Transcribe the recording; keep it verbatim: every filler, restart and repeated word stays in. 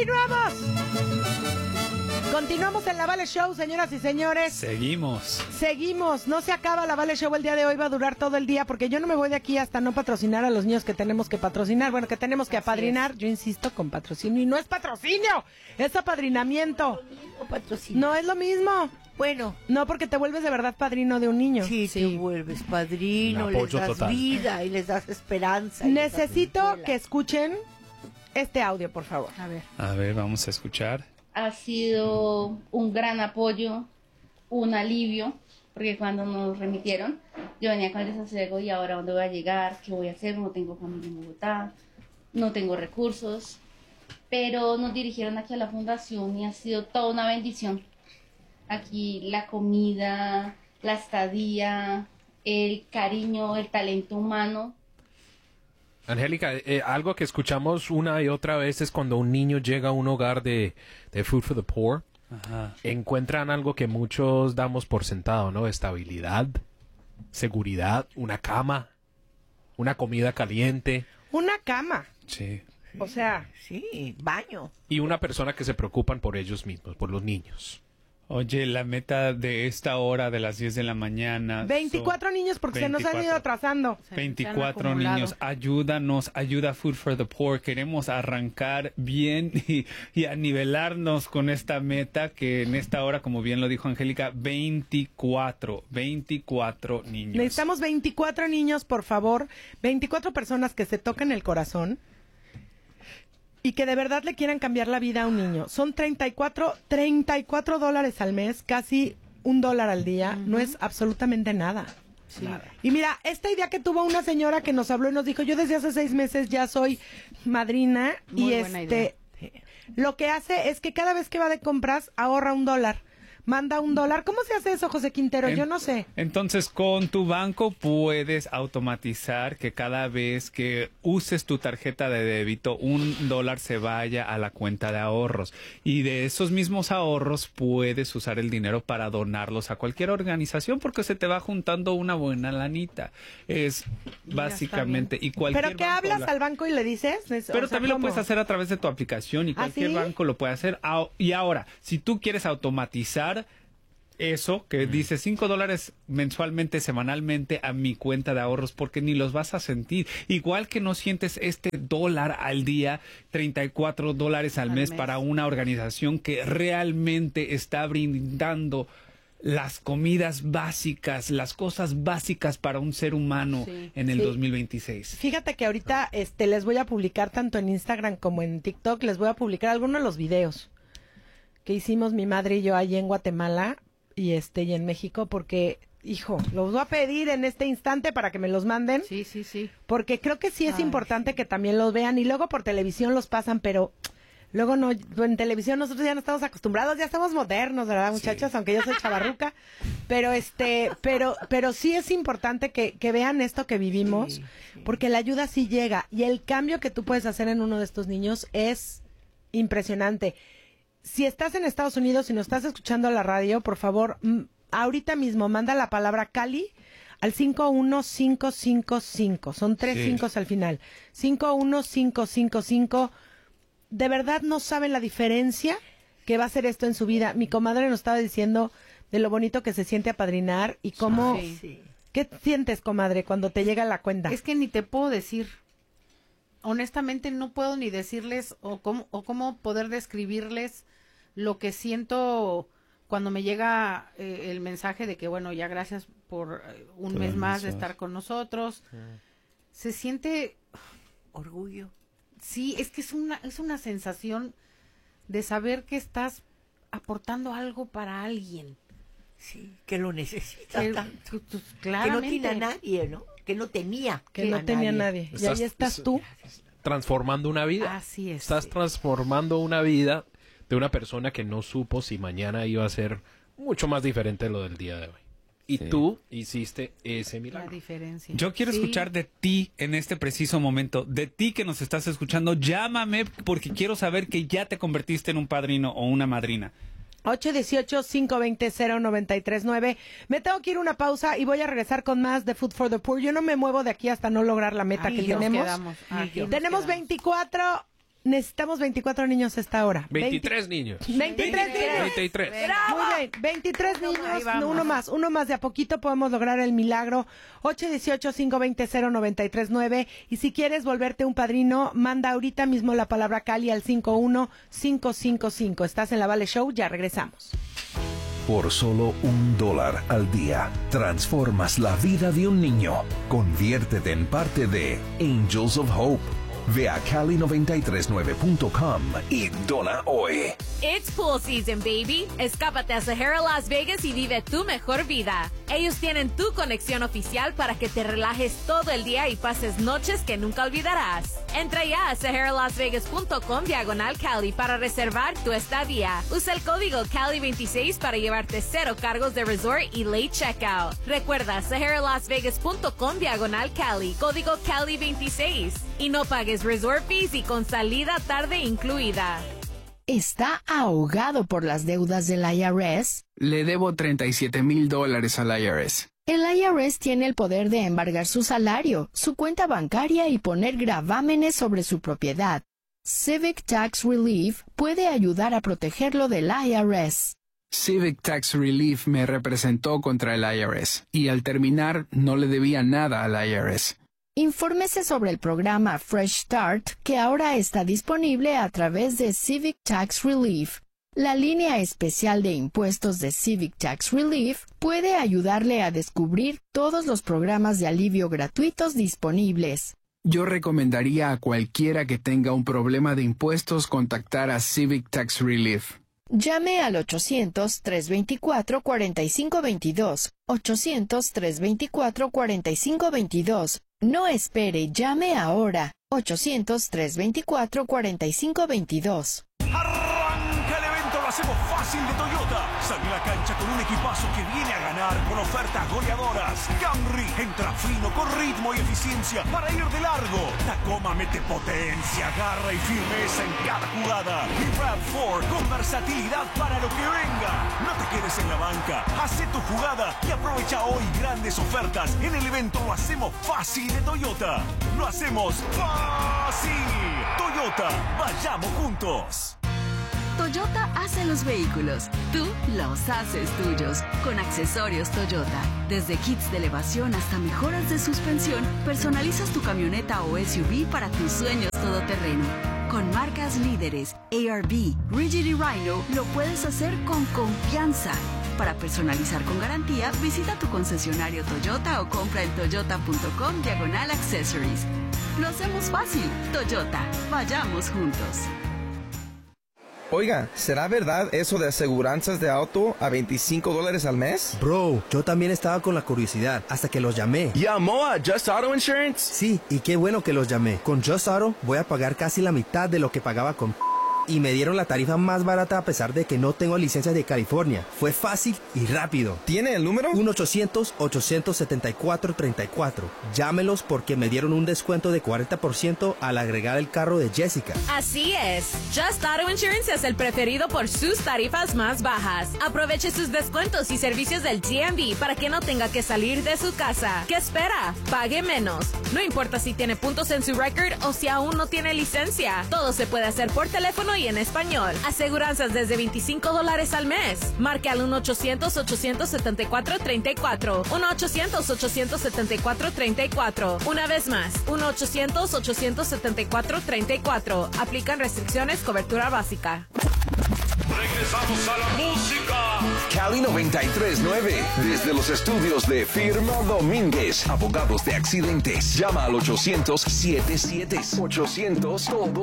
¡Continuamos! Continuamos en la Vale Show, señoras y señores. Seguimos. Seguimos. No se acaba la Vale Show el día de hoy. Va a durar todo el día porque yo no me voy de aquí hasta no patrocinar a los niños que tenemos que patrocinar. Bueno, que tenemos que Así apadrinar. Es. Yo insisto con patrocinio. Y no es patrocinio, es apadrinamiento. No es lo mismo. Bueno. No, porque te vuelves de verdad padrino de un niño. Sí, sí. Te vuelves padrino, les das total. vida y les das esperanza. Necesito que escuchen este audio, por favor. A ver. A ver, vamos a escuchar. Ha sido un gran apoyo, un alivio, porque cuando nos remitieron, yo venía con el desasosiego y ahora dónde voy a llegar, qué voy a hacer, no tengo familia en Bogotá, no tengo recursos, pero nos dirigieron aquí a la fundación y ha sido toda una bendición. Aquí la comida, la estadía, el cariño, el talento humano. Angélica, eh, algo que escuchamos una y otra vez es cuando un niño llega a un hogar de, de Food for the Poor, Ajá. encuentran algo que muchos damos por sentado, ¿no? Estabilidad, seguridad, una cama, una comida caliente. Una cama. Sí. O sea, sí, baño. Y una persona que se preocupan por ellos mismos, por los niños. Oye, la meta de esta hora de las diez de la mañana... veinticuatro niños porque veinticuatro, se nos han ido atrasando. veinticuatro niños. Ayúdanos, ayuda Food for the Poor. Queremos arrancar bien y, y a nivelarnos con esta meta que en esta hora, como bien lo dijo Angélica, veinticuatro, veinticuatro niños. Necesitamos veinticuatro niños, por favor. veinticuatro personas que se toquen el corazón. Y que de verdad le quieran cambiar la vida a un niño. Son treinta y cuatro dólares al mes, casi un dólar al día. Uh-huh. No es absolutamente nada. Sí. Nada. Y mira, esta idea que tuvo una señora que nos habló y nos dijo, yo desde hace seis meses ya soy madrina. Muy y buena este idea. Lo que hace es que cada vez que va de compras ahorra un dólar. Manda un dólar. ¿Cómo se hace eso, José Quintero? En, Yo no sé. Entonces, con tu banco puedes automatizar que cada vez que uses tu tarjeta de débito, un dólar se vaya a la cuenta de ahorros. Y de esos mismos ahorros puedes usar el dinero para donarlos a cualquier organización porque se te va juntando una buena lanita. Es Mira, básicamente... y cualquier ¿Pero qué hablas la... al banco y le dices? Pero o sea, también ¿cómo? Lo puedes hacer a través de tu aplicación y cualquier ¿Ah, sí? banco lo puede hacer. Y ahora, si tú quieres automatizar eso que mm. dice cinco dólares mensualmente, semanalmente a mi cuenta de ahorros porque ni los vas a sentir. Igual que no sientes este dólar al día, treinta y cuatro dólares al, al mes, mes para una organización que realmente está brindando las comidas básicas, las cosas básicas para un ser humano sí, en el sí. dos mil veintiséis. Fíjate que ahorita este les voy a publicar tanto en Instagram como en TikTok, les voy a publicar algunos de los videos que hicimos mi madre y yo allí en Guatemala y este y en México porque, hijo, los voy a pedir en este instante para que me los manden. Sí, sí, sí. Porque creo que sí es Ay, importante sí. que también los vean y luego por televisión los pasan, pero luego no, en televisión nosotros ya no estamos acostumbrados, ya estamos modernos, ¿verdad, muchachos? Sí. Aunque yo soy chavarruca, pero este, pero, pero sí es importante que, que vean esto que vivimos, sí, sí. porque la ayuda sí llega y el cambio que tú puedes hacer en uno de estos niños es impresionante. Si estás en Estados Unidos y nos estás escuchando a la radio, por favor, m- ahorita mismo manda la palabra Cali al cinco uno cinco cinco cinco. Son tres sí. cincos al final. cinco uno cinco cinco cinco. De verdad no saben la diferencia que va a hacer esto en su vida. Mi comadre nos estaba diciendo de lo bonito que se siente apadrinar y cómo... Sí, sí. ¿Qué sientes, comadre, cuando te llega la cuenta? Es que ni te puedo decir. Honestamente no puedo ni decirles o cómo, o cómo poder describirles lo que siento cuando me llega eh, el mensaje de que, bueno, ya gracias por eh, un Todo mes más de estar con nosotros. Sí. Se siente orgullo. Sí, es que es una, es una sensación de saber que estás aportando algo para alguien. Sí, que lo necesita que, tanto. Pues, que no tiene a nadie, ¿no? Que no tenía. Que, que no tenía nadie. nadie. Y estás, ahí estás tú. Transformando una vida. Así es. Estás sí. transformando una vida de una persona que no supo si mañana iba a ser mucho más diferente de lo del día de hoy. Y sí. tú hiciste ese milagro. La diferencia. Yo quiero sí. escuchar de ti en este preciso momento. De ti que nos estás escuchando. Llámame porque quiero saber que ya te convertiste en un padrino o una madrina. ocho uno ocho, cinco dos cero, cero nueve tres nueve. Me tengo que ir a una pausa y voy a regresar con más de Food for the Poor. Yo no me muevo de aquí hasta no lograr la meta Ahí que nos tenemos. Quedamos. Ahí tenemos nos veinticuatro necesitamos veinticuatro niños a esta hora. veintitrés niños. veintitrés niños. veintitrés. Muy bien, veintitrés niños, uno más, uno más, de a poquito podemos lograr el milagro. ocho uno ocho, cinco dos cero, cero nueve tres nueve, y si quieres volverte un padrino, manda ahorita mismo la palabra Cali al cinco uno cinco cinco cinco. Estás en la Vale Show, ya regresamos. Por solo un dólar al día, transformas la vida de un niño. Conviértete en parte de Angels of Hope. Ve a cali noventa y tres nueve punto com y dona hoy. It's pool season, baby. Escápate a Sahara Las Vegas y vive tu mejor vida. Ellos tienen tu conexión oficial para que te relajes todo el día y pases noches que nunca olvidarás. Entra ya a sahara las vegas punto com diagonal Cali para reservar tu estadía. Usa el código Cali veintiséis para llevarte cero cargos de resort y late checkout. Recuerda, sahara las vegas punto com diagonal Cali, código Cali veintiséis. Y no pagues resort fees y con salida tarde incluida. ¿Está ahogado por las deudas del I R S? Le debo treinta y siete mil dólares al I R S. El I R S tiene el poder de embargar su salario, su cuenta bancaria y poner gravámenes sobre su propiedad. Civic Tax Relief puede ayudar a protegerlo del I R S. Civic Tax Relief me representó contra el I R S y al terminar no le debía nada al I R S. Infórmese sobre el programa Fresh Start, que ahora está disponible a través de Civic Tax Relief. La línea especial de impuestos de Civic Tax Relief puede ayudarle a descubrir todos los programas de alivio gratuitos disponibles. Yo recomendaría a cualquiera que tenga un problema de impuestos contactar a Civic Tax Relief. Llame al ochocientos, tres veinticuatro, cuarenta y cinco veintidós. ochocientos, tres veinticuatro, cuarenta y cinco veintidós. No espere, llame ahora. ochocientos, tres veinticuatro, cuarenta y cinco veintidós. ¡Arranca el evento! Lo hacemos fácil de Toyota. Sale a la cancha con un equipazo que viene a ganar con ofertas goleadoras. Camry entra fino con ritmo y eficiencia para ir de largo. Tacoma mete potencia, garra y firmeza en cada jugada. Y RAV cuatro con versatilidad para lo que venga. No te quedes en la banca. Hacé tu jugada y aprovecha hoy grandes ofertas en el evento Lo hacemos fácil de Toyota. Lo hacemos fácil. Toyota, vayamos juntos. Toyota hace los vehículos, tú los haces tuyos, con accesorios Toyota. Desde kits de elevación hasta mejoras de suspensión, personalizas tu camioneta o S U V para tus sueños todoterreno. Con marcas líderes, A R B, Rigid y Rhino, lo puedes hacer con confianza. Para personalizar con garantía, visita tu concesionario Toyota o compra en toyota punto com diagonal accessories. Lo hacemos fácil. Toyota, vayamos juntos. Oiga, ¿será verdad eso de aseguranzas de auto a veinticinco dólares al mes? Bro, yo también estaba con la curiosidad hasta que los llamé. ¿Llamó a Just Auto Insurance? Sí, y qué bueno que los llamé. Con Just Auto voy a pagar casi la mitad de lo que pagaba con... Y me dieron la tarifa más barata a pesar de que no tengo licencia de California. Fue fácil y rápido. ¿Tiene el número? uno ochocientos, ochocientos setenta y cuatro, treinta y cuatro. Llámelos porque me dieron un descuento de cuarenta por ciento al agregar el carro de Jessica. Así es. Just Auto Insurance es el preferido por sus tarifas más bajas. Aproveche sus descuentos y servicios del D M V para que no tenga que salir de su casa. ¿Qué espera? Pague menos. No importa si tiene puntos en su record o si aún no tiene licencia. Todo se puede hacer por teléfono y en español. Aseguranzas desde veinticinco dólares al mes. Marque al uno ochocientos, ochocientos setenta y cuatro, treinta y cuatro. uno ochocientos, ochocientos setenta y cuatro, treinta y cuatro. Una vez más, uno ochocientos, ochocientos setenta y cuatro, treinta y cuatro. Aplican restricciones, cobertura básica. Regresamos a la música. Cali noventa y tres nueve. Desde los estudios de Firma Domínguez, abogados de accidentes. Llama al ochocientos, setenta y siete, ochocientos, todo